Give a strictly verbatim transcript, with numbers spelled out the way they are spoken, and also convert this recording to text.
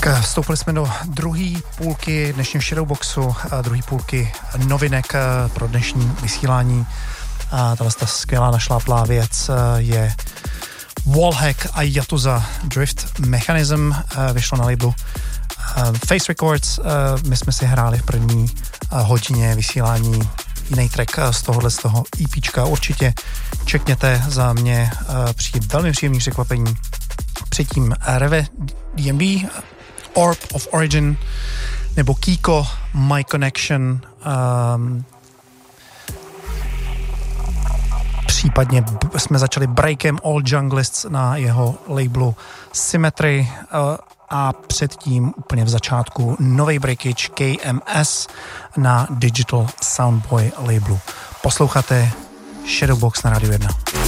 Tak vstoupili jsme do druhé půlky dnešního Shadowboxu, druhé půlky novinek pro dnešní vysílání. Tahle ta skvělá našláplá věc je Wallhack a Yakuza Drift Mechanism, vyšlo na labelu Face Records. My jsme si hráli v první hodině vysílání jiný track z tohohle z toho EPčka. Určitě čekněte, za mě přijde velmi příjemný překvapení. Předtím Reve D M D, Orb of Origin, nebo Kiko, My Connection, um, případně b- jsme začali breakem All Junglists na jeho labelu Symmetry uh, a předtím úplně v začátku nový breakage K M S na Digital Soundboy labelu. Posloucháte Shadowbox na Rádiu jedna.